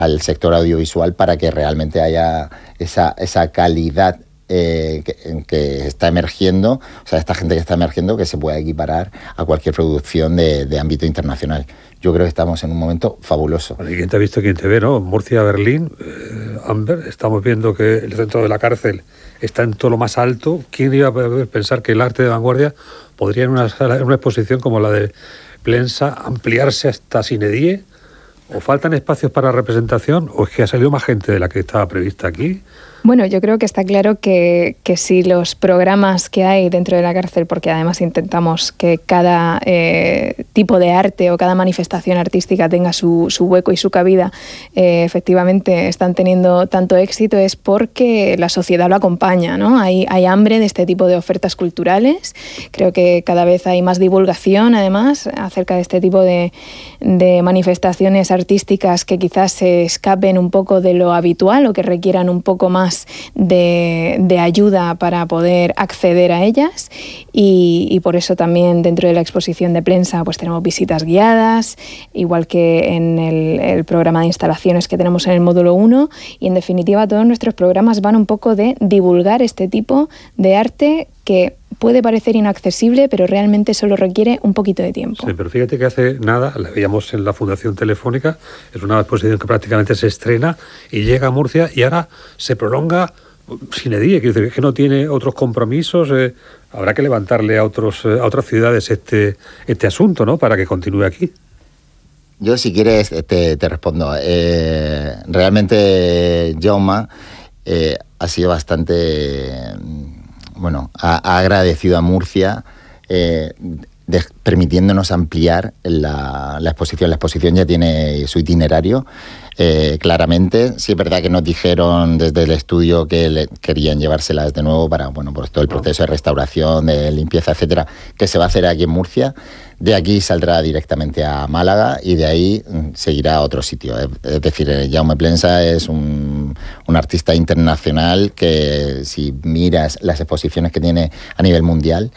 al sector audiovisual para que realmente haya esa calidad que está emergiendo, o sea, esta gente que está emergiendo, que se pueda equiparar a cualquier producción de ámbito internacional. Yo creo que estamos en un momento fabuloso. Bueno, y quién te ha visto, quién te ve, ¿no? Murcia, Berlín, Amber, estamos viendo que el centro de la cárcel está en todo lo más alto. ¿Quién iba a pensar que el arte de vanguardia podría en una exposición como la de Plensa ampliarse hasta sine die? ¿O faltan espacios para representación? ¿O es que ha salido más gente de la que estaba prevista aquí? Bueno, yo creo que está claro que si los programas que hay dentro de la cárcel, porque además intentamos que cada tipo de arte o cada manifestación artística tenga su hueco y su cabida, efectivamente están teniendo tanto éxito, es porque la sociedad lo acompaña, ¿no? Hay hambre de este tipo de ofertas culturales. Creo que cada vez hay más divulgación, además, acerca de este tipo de manifestaciones artísticas que quizás se escapen un poco de lo habitual o que requieran un poco más de ayuda para poder acceder a ellas, y por eso también dentro de la exposición de Plensa pues tenemos visitas guiadas, igual que en el programa de instalaciones que tenemos en el módulo 1, y en definitiva todos nuestros programas van un poco de divulgar este tipo de arte que puede parecer inaccesible, pero realmente solo requiere un poquito de tiempo. Sí, pero fíjate que hace nada, la veíamos en la Fundación Telefónica, es una exposición que prácticamente se estrena y llega a Murcia y ahora se prolonga sine die, quiere decir que no tiene otros compromisos. Habrá que levantarle a otras ciudades este asunto, ¿no?, para que continúe aquí. Yo, si quieres, te respondo. Realmente Jaume ha sido bastante... ha agradecido a Murcia permitiéndonos ampliar la exposición. La exposición ya tiene su itinerario, claramente. Sí es verdad que nos dijeron desde el estudio que querían llevárselas de nuevo para, pues todo el proceso de restauración, de limpieza, etcétera, que se va a hacer aquí en Murcia. De aquí saldrá directamente a Málaga y de ahí seguirá a otro sitio. Es decir, Jaume Plensa es un artista internacional que, si miras las exposiciones que tiene a nivel mundial,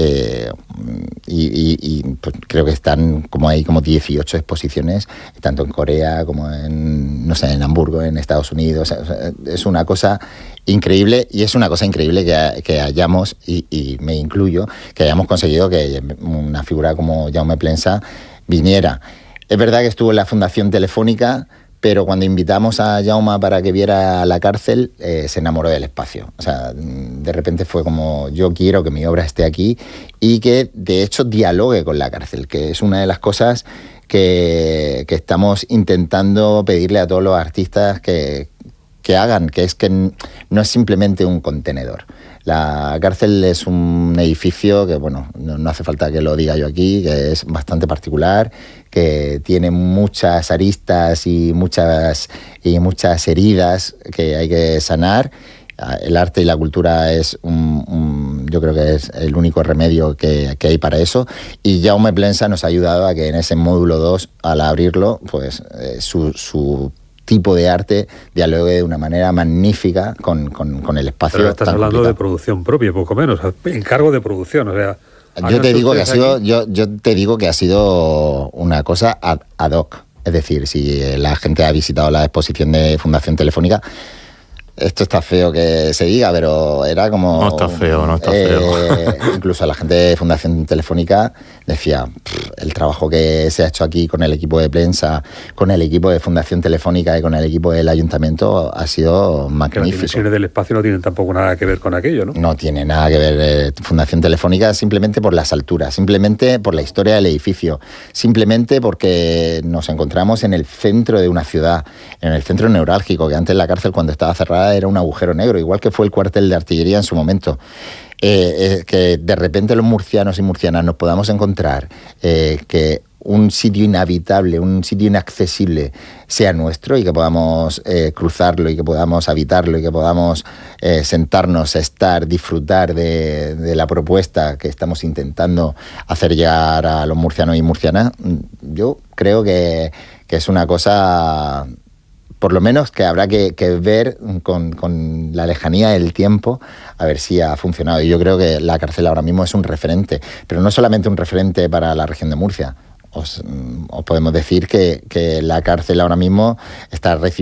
pues creo que están hay como 18 exposiciones, tanto en Corea como en Hamburgo, en Estados Unidos. Es una cosa increíble, y es una cosa increíble que hayamos, y me incluyo, que hayamos conseguido que una figura como Jaume Plensa viniera. Es verdad que estuvo en la Fundación Telefónica, pero cuando invitamos a Jaume para que viera la cárcel, se enamoró del espacio. O sea, de repente fue como, yo quiero que mi obra esté aquí y que de hecho dialogue con la cárcel, que es una de las cosas que estamos intentando pedirle a todos los artistas que hagan, que es que no es simplemente un contenedor. La cárcel es un edificio que, no hace falta que lo diga yo aquí, que es bastante particular, que tiene muchas aristas y muchas heridas que hay que sanar. El arte y la cultura es yo creo que es el único remedio que hay para eso, y Jaume Plensa nos ha ayudado a que en ese módulo 2, al abrirlo, pues su tipo de arte dialogue de una manera magnífica con el espacio. Pero estás hablando complicado de producción propia, poco menos, encargo de producción, o sea... Yo te digo que ha sido una cosa ad hoc. Es decir, si la gente ha visitado la exposición de Fundación Telefónica, esto está feo que se diga, pero era como... No está feo. Incluso la gente de Fundación Telefónica decía, el trabajo que se ha hecho aquí con el equipo de Plensa, con el equipo de Fundación Telefónica y con el equipo del Ayuntamiento ha sido magnífico. Que las dimensiones del espacio no tienen tampoco nada que ver con aquello, ¿no? No tiene nada que ver Fundación Telefónica, simplemente por las alturas, simplemente por la historia del edificio, simplemente porque nos encontramos en el centro de una ciudad, en el centro neurálgico, que antes la cárcel, cuando estaba cerrada, era un agujero negro, igual que fue el cuartel de artillería en su momento. Que de repente los murcianos y murcianas nos podamos encontrar que un sitio inhabitable, un sitio inaccesible sea nuestro, y que podamos cruzarlo y que podamos habitarlo y que podamos sentarnos, estar, disfrutar de la propuesta que estamos intentando hacer llegar a los murcianos y murcianas. Yo creo que es una cosa, por lo menos, que habrá que ver con la lejanía del tiempo, a ver si ha funcionado. Y yo creo que la cárcel ahora mismo es un referente, pero no solamente un referente para la región de Murcia, os podemos decir que la cárcel ahora mismo está recibiendo